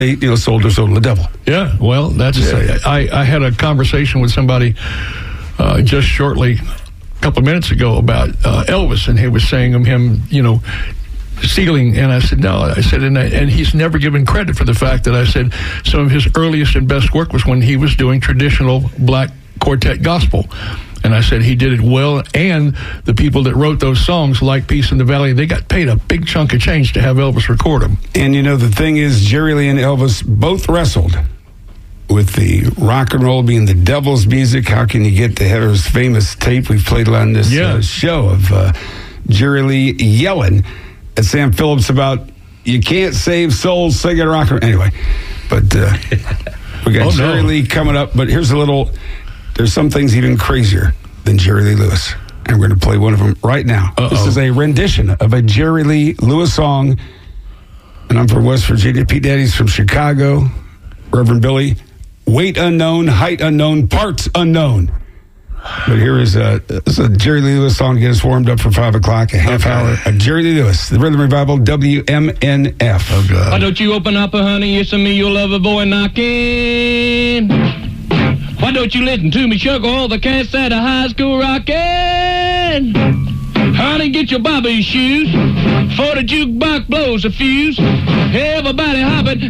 sold their soul to the devil. Yeah, well, that's it. I had a conversation with somebody just shortly, a couple of minutes ago, about Elvis, and he was saying of him, stealing, and I said, no. I said, and he's never given credit for the fact that I said some of his earliest and best work was when he was doing traditional black quartet gospel. And I said he did it well, and the people that wrote those songs, like Peace in the Valley, they got paid a big chunk of change to have Elvis record them. And, the thing is, Jerry Lee and Elvis both wrestled with the rock and roll being the devil's music. How can you get the Heather's famous tape we played on this show of Jerry Lee yelling at Sam Phillips about, you can't save souls singing rock and roll. Anyway, but we got Jerry Lee coming up, but here's there's some things even crazier than Jerry Lee Lewis. And we're going to play one of them right now. This is a rendition of a Jerry Lee Lewis song. And I'm from West Virginia. Pete Daddy's from Chicago. Reverend Billy. Weight unknown, height unknown, parts unknown. But here is a Jerry Lee Lewis song to get us warmed up for 5 o'clock, a half hour of Jerry Lee Lewis, the Rhythm Revival, WMNF. Oh, God. Why don't you open up, honey? It's me, your lover boy knocking. Why don't you listen to me, sugar, all the cats at a high school rockin'? Honey, get your Bobby shoes, for the jukebox blows a fuse. Everybody hopping,